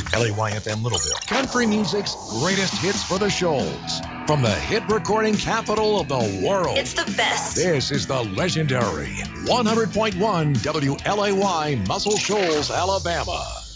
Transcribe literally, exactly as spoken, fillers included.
L A Y F M Littleville, country music's greatest hits for the Shoals. From the hit recording capital of the world. It's the best. This is the legendary one hundred point one W L A Y Muscle Shoals, Alabama.